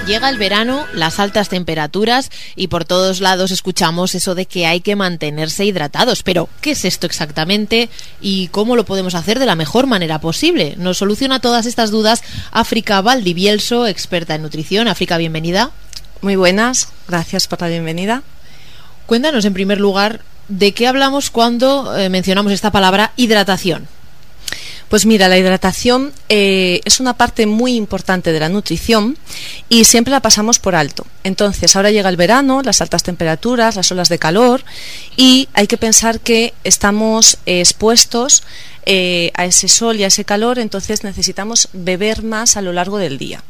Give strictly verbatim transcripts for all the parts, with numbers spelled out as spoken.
Llega el verano, las altas temperaturas y por todos lados escuchamos eso de que hay que mantenerse hidratados. Pero, ¿qué es esto exactamente y cómo lo podemos hacer de la mejor manera posible? Nos soluciona todas estas dudas África Valdivielso, experta en nutrición. África, bienvenida. Muy buenas, gracias por la bienvenida. Cuéntanos, en primer lugar, ¿de qué hablamos cuando eh, mencionamos esta palabra hidratación? Pues mira, la hidratación eh, es una parte muy importante de la nutrición y siempre la pasamos por alto. Entonces, ahora llega el verano, las altas temperaturas, las olas de calor y hay que pensar que estamos eh, expuestos eh, a ese sol y a ese calor, entonces necesitamos beber más a lo largo del día.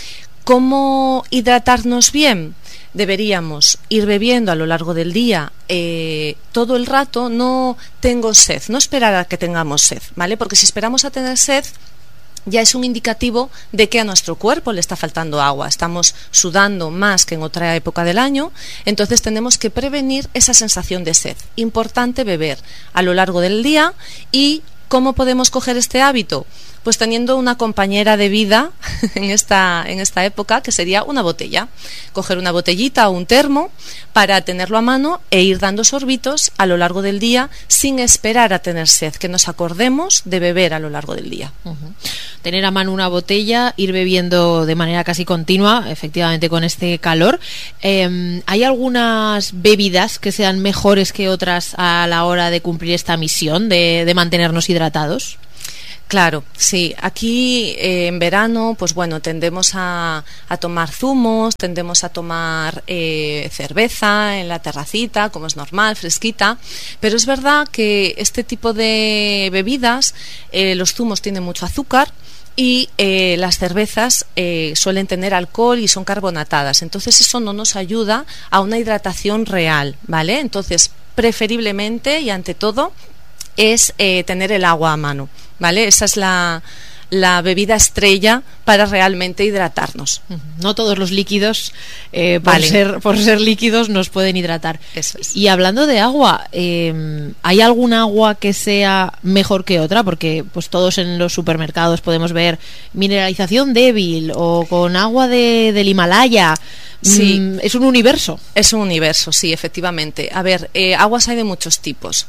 ¿Cómo hidratarnos bien? Deberíamos ir bebiendo a lo largo del día eh, todo el rato. No tengo sed, no esperar a que tengamos sed, ¿vale? Porque si esperamos a tener sed ya es un indicativo de que a nuestro cuerpo le está faltando agua, estamos sudando más que en otra época del año, entonces tenemos que prevenir esa sensación de sed. Importante beber a lo largo del día. ¿Y cómo podemos coger este hábito? Pues teniendo una compañera de vida en esta, en esta época, que sería una botella. Coger una botellita o un termo para tenerlo a mano e ir dando sorbitos a lo largo del día sin esperar a tener sed, que nos acordemos de beber a lo largo del día. Uh-huh. Tener a mano una botella, ir bebiendo de manera casi continua, efectivamente con este calor. Eh, ¿Hay algunas bebidas que sean mejores que otras a la hora de cumplir esta misión de, de mantenernos hidratados? Claro, sí. Aquí eh, en verano, pues bueno, tendemos a, a tomar zumos, tendemos a tomar eh, cerveza en la terracita, como es normal, fresquita. Pero es verdad que este tipo de bebidas, eh, los zumos tienen mucho azúcar y eh, las cervezas eh, suelen tener alcohol y son carbonatadas. Entonces eso no nos ayuda a una hidratación real, ¿vale? Entonces, preferiblemente y ante todo, es eh, tener el agua a mano, ¿vale? Esa es la, la bebida estrella para realmente hidratarnos. No todos los líquidos, eh, por, vale. ser, por ser líquidos, nos pueden hidratar. Eso es. Y hablando de agua, eh, ¿hay algún agua que sea mejor que otra? Porque pues todos en los supermercados podemos ver mineralización débil o con agua de, del Himalaya. Sí. Mm, es un universo. Es un universo, sí, efectivamente. A ver, eh, aguas hay de muchos tipos.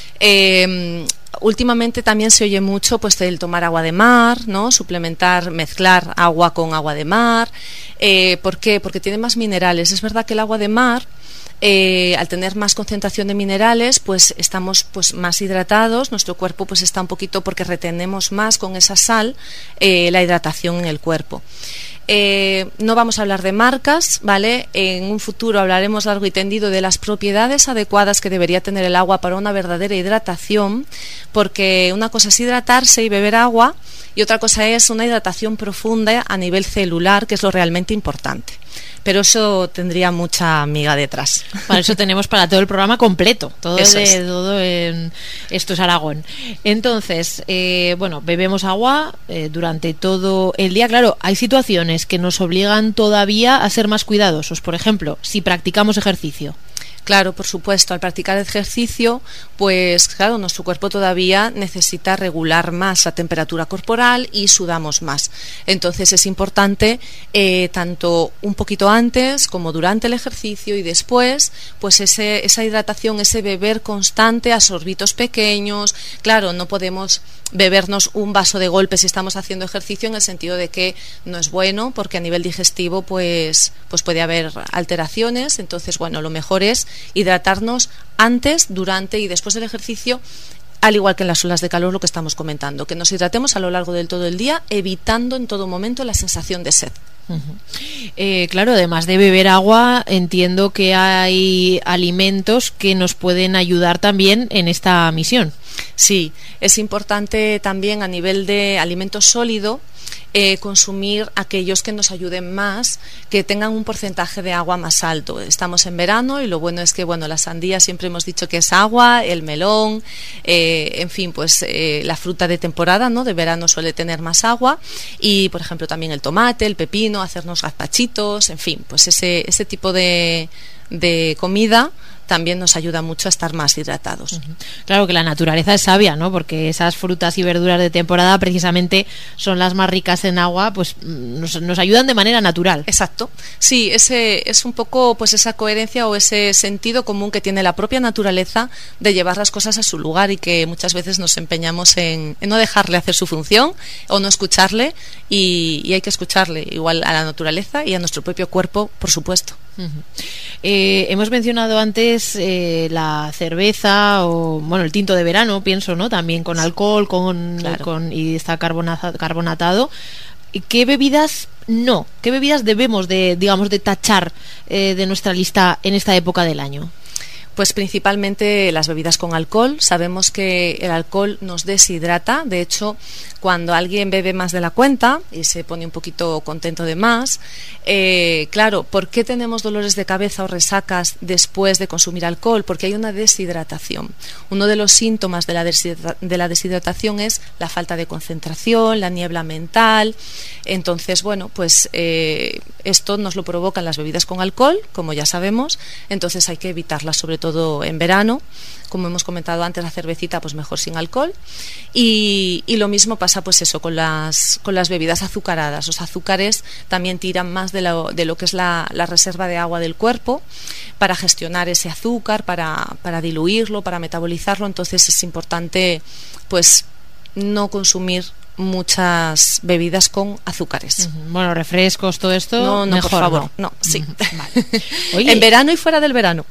Eh, últimamente también se oye mucho pues el tomar agua de mar, ¿no? Suplementar, mezclar agua con agua de mar. Eh, ¿Por qué? Porque tiene más minerales. Es verdad que el agua de mar, eh, al tener más concentración de minerales, pues estamos pues más hidratados. Nuestro cuerpo pues está un poquito, porque retenemos más con esa sal eh, la hidratación en el cuerpo. Eh, no vamos a hablar de marcas, ¿vale? En un futuro hablaremos largo y tendido de las propiedades adecuadas que debería tener el agua para una verdadera hidratación, porque una cosa es hidratarse y beber agua y otra cosa es una hidratación profunda a nivel celular, que es lo realmente importante. Pero eso tendría mucha miga detrás. Para eso tenemos para todo el programa completo. Todo, Eso de, es. todo en Esto es Aragón. Entonces, eh, bueno, bebemos agua eh, durante todo el día. Claro, hay situaciones que nos obligan todavía a ser más cuidadosos. Por ejemplo, si practicamos ejercicio. Claro, por supuesto, al practicar ejercicio, pues claro, nuestro cuerpo todavía necesita regular más la temperatura corporal y sudamos más. Entonces es importante, eh, tanto un poquito antes como durante el ejercicio y después, pues ese, esa hidratación, ese beber constante a sorbitos pequeños. Claro, no podemos bebernos un vaso de golpe si estamos haciendo ejercicio, en el sentido de que no es bueno, porque a nivel digestivo pues, pues puede haber alteraciones. Entonces, bueno, lo mejor es hidratarnos antes, durante y después del ejercicio, al igual que en las olas de calor, lo que estamos comentando, que nos hidratemos a lo largo del todo el día, evitando en todo momento la sensación de sed. Uh-huh. Eh, claro, además de beber agua, entiendo que hay alimentos que nos pueden ayudar también en esta misión. Sí, es importante también a nivel de alimento sólido eh, consumir aquellos que nos ayuden más, que tengan un porcentaje de agua más alto. Estamos en verano y lo bueno es que, bueno, la sandía siempre hemos dicho que es agua, el melón, eh, en fin, pues eh, la fruta de temporada, ¿no?, de verano suele tener más agua, y por ejemplo también el tomate, el pepino, hacernos gazpachitos, en fin, pues ese, ese tipo de, de comida también nos ayuda mucho a estar más hidratados. Uh-huh. Claro que la naturaleza es sabia, ¿no? Porque esas frutas y verduras de temporada precisamente son las más ricas en agua, pues nos, nos ayudan de manera natural. Exacto. Sí, ese es un poco pues esa coherencia o ese sentido común que tiene la propia naturaleza de llevar las cosas a su lugar, y que muchas veces nos empeñamos en, en no dejarle hacer su función o no escucharle, y, y hay que escucharle igual a la naturaleza y a nuestro propio cuerpo, por supuesto. Uh-huh. Eh, hemos mencionado antes eh, la cerveza o bueno el tinto de verano, pienso, ¿no? También con alcohol, con, claro. con y está carbonazado, carbonatado. ¿Qué bebidas no? ¿Qué bebidas debemos de, digamos, de tachar eh, de nuestra lista en esta época del año? Pues principalmente las bebidas con alcohol. Sabemos que el alcohol nos deshidrata. De hecho, cuando alguien bebe más de la cuenta y se pone un poquito contento de más, eh, claro, ¿por qué tenemos dolores de cabeza o resacas después de consumir alcohol? Porque hay una deshidratación. Uno de los síntomas de la, deshidra- de la deshidratación es la falta de concentración, la niebla mental. Entonces, bueno, pues eh, esto nos lo provocan las bebidas con alcohol, como ya sabemos. Entonces hay que evitarlas, sobre todo todo en verano. Como hemos comentado antes, la cervecita pues mejor sin alcohol, y, y lo mismo pasa pues eso con las con las bebidas azucaradas. Los azúcares también tiran más de lo, de lo que es la, la reserva de agua del cuerpo para gestionar ese azúcar, para, para diluirlo, para metabolizarlo. Entonces es importante pues no consumir muchas bebidas con azúcares. Uh-huh. Bueno, refrescos, todo esto, no, no, mejor, por favor, no, no, sí. Uh-huh. Vale. Oye, en verano y fuera del verano.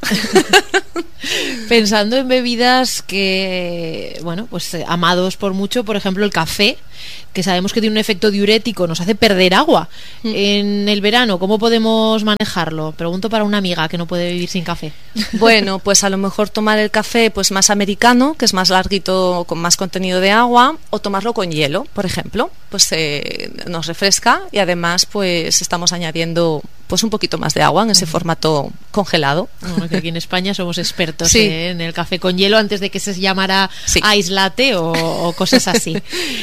Pensando en bebidas que, bueno, pues eh, amados por mucho, por ejemplo el café, que sabemos que tiene un efecto diurético, nos hace perder agua. Mm. En el verano, ¿cómo podemos manejarlo? Pregunto para una amiga que no puede vivir sin café. Bueno, pues a lo mejor tomar el café pues más americano, que es más larguito, con más contenido de agua, o tomarlo con hielo, por ejemplo, pues eh, nos refresca, y además pues estamos añadiendo pues un poquito más de agua en ese uh-huh. formato congelado. Bueno, que aquí en España somos expertos sí. eh, en el café con hielo, antes de que se llamara sí. ice latte o, o cosas así.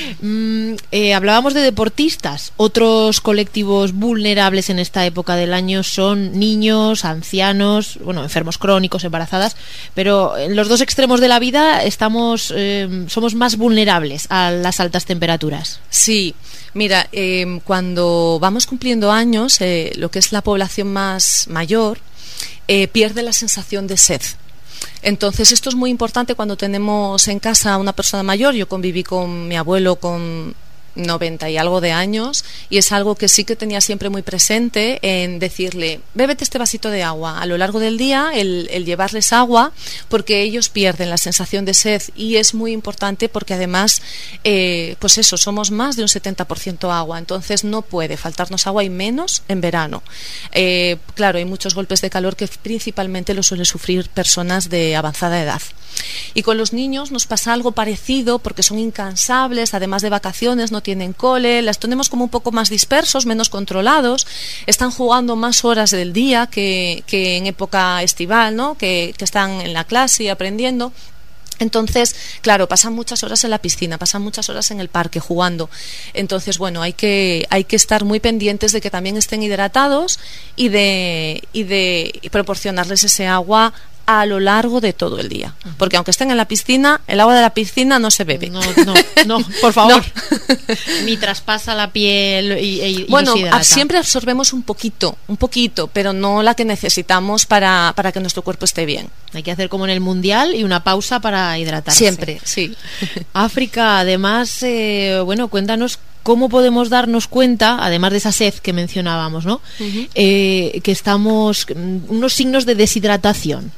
mm, eh, hablábamos de deportistas. Otros colectivos vulnerables en esta época del año son niños, ancianos, bueno, enfermos crónicos, embarazadas, pero en los dos extremos de la vida estamos eh, somos más vulnerables a las altas temperaturas. Sí, mira, eh, cuando vamos cumpliendo años, eh, lo que es la población más mayor eh, pierde la sensación de sed. Entonces esto es muy importante cuando tenemos en casa a una persona mayor. Yo conviví con mi abuelo con noventa y algo de años, y es algo que sí que tenía siempre muy presente, en decirle, bébete este vasito de agua a lo largo del día, el, el llevarles agua, porque ellos pierden la sensación de sed, y es muy importante porque además eh, pues eso, somos más de un setenta por ciento agua, entonces no puede faltarnos agua, y menos en verano. Eh, claro, hay muchos golpes de calor que principalmente lo suelen sufrir personas de avanzada edad. Y con los niños nos pasa algo parecido, porque son incansables, además de vacaciones, no tienen cole, las tenemos como un poco más dispersos, menos controlados, están jugando más horas del día que, que en época estival, ¿no? que, que están en la clase y aprendiendo. Entonces, claro, pasan muchas horas en la piscina, pasan muchas horas en el parque jugando. Entonces, bueno, hay que hay que estar muy pendientes de que también estén hidratados, y de y de proporcionarles ese agua a lo largo de todo el día, porque aunque estén en la piscina, el agua de la piscina no se bebe. No, no, no, por favor. No. Ni traspasa la piel y, y bueno, nos hidrata. Siempre absorbemos un poquito, un poquito, pero no la que necesitamos para, para que nuestro cuerpo esté bien. Hay que hacer como en el mundial y una pausa para hidratarse. Siempre, sí. África, además, eh, bueno, cuéntanos cómo podemos darnos cuenta, además de esa sed que mencionábamos, ¿no? Uh-huh. Eh, que estamos, unos signos de deshidratación.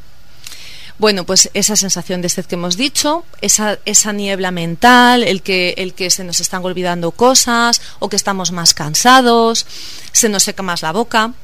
Bueno, pues esa sensación de sed que hemos dicho, esa, esa niebla mental, el que, el que se nos están olvidando cosas, o que estamos más cansados, se nos seca más la boca,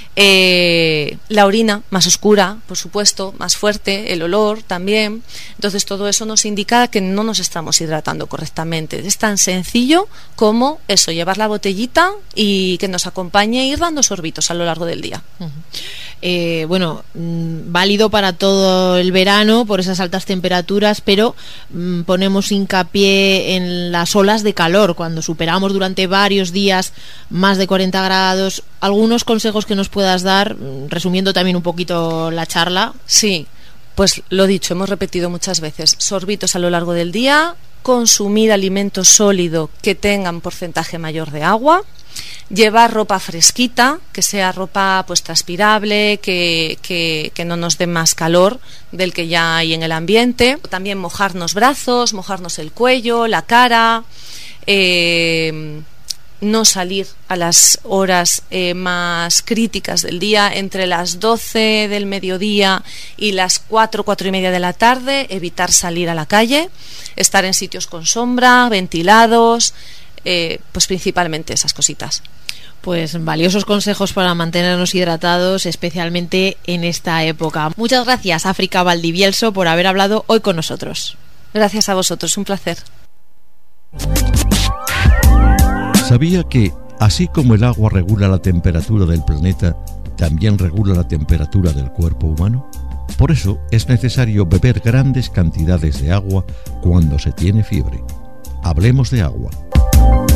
eh, la orina más oscura, por supuesto, más fuerte, el olor también. Entonces todo eso nos indica que no nos estamos hidratando correctamente. Es tan sencillo como eso, llevar la botellita y que nos acompañe e ir dando sorbitos a lo largo del día. Uh-huh. Eh, bueno, mmm, válido para todo el verano por esas altas temperaturas, pero mmm, ponemos hincapié en las olas de calor, cuando superamos durante varios días más de cuarenta grados. ¿Algunos consejos que nos puedas dar, resumiendo también un poquito la charla? Sí. Pues lo dicho, hemos repetido muchas veces, sorbitos a lo largo del día, consumir alimento sólido que tengan porcentaje mayor de agua, llevar ropa fresquita, que sea ropa pues transpirable, que, que, que no nos dé más calor del que ya hay en el ambiente. También mojarnos brazos, mojarnos el cuello, la cara, eh, no salir a las horas eh, más críticas del día, entre las doce del mediodía y las cuatro, cuatro y media de la tarde, evitar salir a la calle, estar en sitios con sombra, ventilados, eh, pues principalmente esas cositas. Pues valiosos consejos para mantenernos hidratados, especialmente en esta época. Muchas gracias, África Valdivielso, por haber hablado hoy con nosotros. Gracias a vosotros, un placer. ¿Sabía que, así como el agua regula la temperatura del planeta, también regula la temperatura del cuerpo humano? Por eso es necesario beber grandes cantidades de agua cuando se tiene fiebre. Hablemos de agua.